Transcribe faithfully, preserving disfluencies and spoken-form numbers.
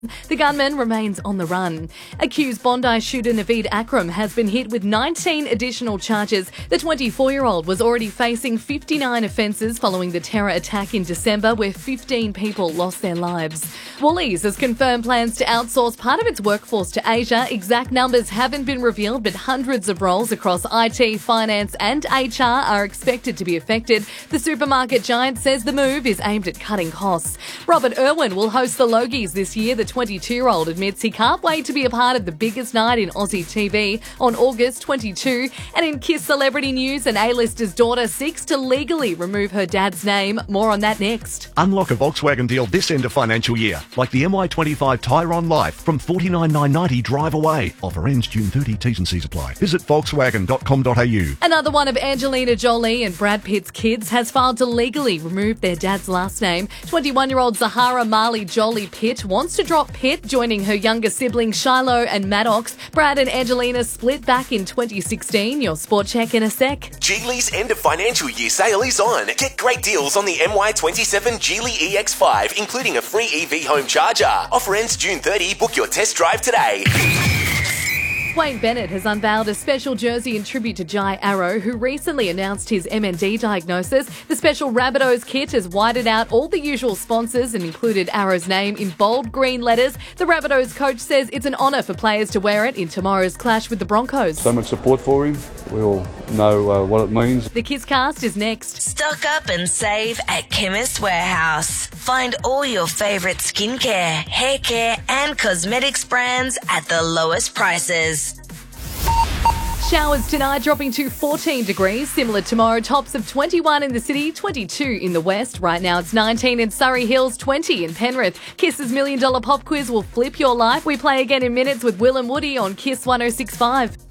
The gunman remains on the run. Accused Bondi shooter Naveed Akram has been hit with nineteen additional charges. The twenty-four-year-old was already facing fifty-nine offences following the terror attack in December where fifteen people lost their lives. Woolies has confirmed plans to outsource part of its workforce to Asia. Exact numbers haven't been revealed, but hundreds of roles across I T, finance and H R are expected to be affected. The supermarket giant says the move is aimed at cutting costs. Robert Irwin will host the Logies this year. The twenty-two-year-old admits he can't wait to be a part of the biggest night in Aussie T V on August twenty-second. And in Kiss celebrity news, an A-lister's daughter seeks to legally remove her dad's name. More on that next. Unlock a Volkswagen deal this end of financial year, like the M Y twenty-five Tyron Life from forty-nine thousand nine hundred ninety drive away. Offer ends June thirtieth, T's and C's apply. Visit volkswagen dot com dot a u. Another one of Angelina Jolie and Brad Pitt's kids has filed to legally remove their dad's last name. twenty-one-year-old Zahara Marley Jolie Pitt wants to drop Pitt, joining her younger siblings Shiloh and Maddox. Brad and Angelina split back in twenty sixteen. Your sport check in a sec. Geely's end of financial year sale is on. Get great deals on the M Y twenty-seven Geely E X five, including a free E V home charger. Offer ends June thirtieth. Book your test drive today. Wayne Bennett has unveiled a special jersey in tribute to Jai Arrow, who recently announced his M N D diagnosis. The special Rabbitohs kit has whited out all the usual sponsors and included Arrow's name in bold green letters. The Rabbitohs coach says it's an honour for players to wear it in tomorrow's clash with the Broncos. So much support for him. We all know uh, what it means. The Kiss Cast is next. Stock up and save at Chemist Warehouse. Find all your favourite skincare, hair care and cosmetics brands at the lowest prices. Showers tonight dropping to fourteen degrees. Similar tomorrow, tops of twenty-one in the city, twenty-two in the west. Right now it's nineteen in Surrey Hills, twenty in Penrith. Kiss's Million Dollar Pop Quiz will flip your life. We play again in minutes with Will and Woody on Kiss one oh six point five.